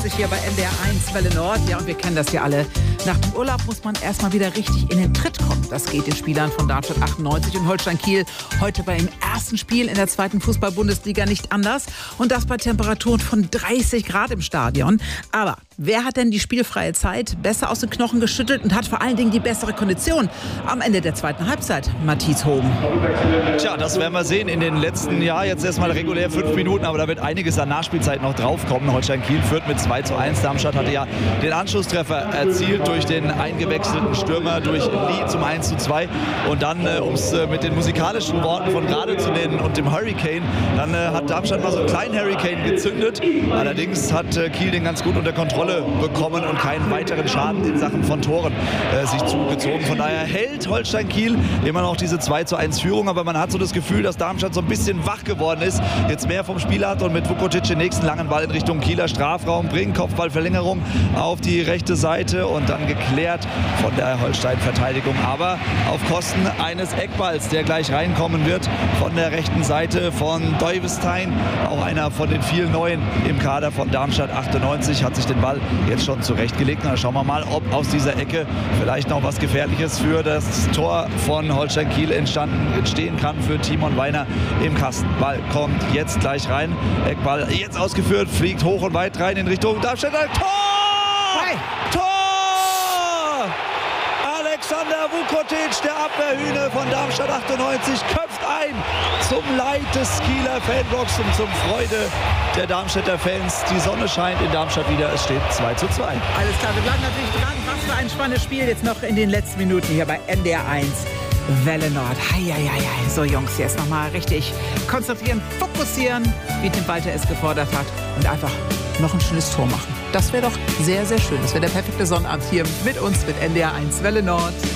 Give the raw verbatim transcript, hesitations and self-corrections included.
neunzig hier bei N D R eins Welle Nord. Ja, und wir kennen das ja alle. Nach dem Urlaub muss man erstmal wieder richtig in den Tritt kommen. Das geht den Spielern von Darmstadt achtundneunzig und Holstein Kiel heute beim ersten Spiel in der zweiten Fußball-Bundesliga nicht anders. Und das bei Temperaturen von dreißig Grad im Stadion. Aber wer hat denn die spielfreie Zeit besser aus den Knochen geschüttelt und hat vor allen Dingen die bessere Kondition am Ende der zweiten Halbzeit? Matthias Hoben. Tja, das werden wir sehen in den letzten Jahren. Jetzt erstmal regulär fünf Minuten, aber da wird einiges an Nachspielzeit noch draufkommen. Holstein Kiel führt mit zwei zu eins. Darmstadt hatte ja den Anschlusstreffer erzielt durch den eingewechselten Stürmer, durch Lee zum eins zu zwei. Und dann, äh, um es äh, mit den musikalischen Worten von gerade zu nennen und dem Hurricane, dann äh, hat Darmstadt mal so einen kleinen Hurricane gezündet. Allerdings hat äh, Kiel den ganz gut unter Kontrolle bekommen und keinen weiteren Schaden in Sachen von Toren äh, sich zugezogen. Von daher hält Holstein Kiel immer noch diese zwei zu eins Führung, aber man hat so das Gefühl, dass Darmstadt so ein bisschen wach geworden ist, jetzt mehr vom Spiel hat und mit Vukotic den nächsten langen Ball in Richtung Kieler Strafraum bringt, Kopfballverlängerung auf die rechte Seite und dann geklärt von der Holstein-Verteidigung, aber auf Kosten eines Eckballs, der gleich reinkommen wird von der rechten Seite von Deuwestein, auch einer von den vielen Neuen im Kader von Darmstadt achtundneunzig, hat sich den Ball jetzt schon zurechtgelegt. Na, schauen wir mal, ob aus dieser Ecke vielleicht noch was Gefährliches für das Tor von Holstein Kiel entstanden, entstehen kann für Timon Weiner im Kasten. Ball kommt jetzt gleich rein. Eckball jetzt ausgeführt, fliegt hoch und weit rein in Richtung Darmstadt. Tor! Hey. Tor! Alexander Vukotic, der Abwehrhühne von Darmstadt achtundneunzig, köpft ein zum Leid des Kieler Fanblocks und zum Freude der Darmstädter Fans. Die Sonne scheint in Darmstadt wieder. Es steht zwei zu zwei. Alles klar, wir bleiben natürlich dran. Was für ein spannendes Spiel jetzt noch in den letzten Minuten hier bei N D R eins Welle Nord. Heieiei. So Jungs, jetzt nochmal richtig konzentrieren, fokussieren, wie Tim Walter es gefordert hat und einfach noch ein schönes Tor machen. Das wäre doch sehr, sehr schön. Das wäre der perfekte Sonnabend hier mit uns, mit N D R eins Welle Nord.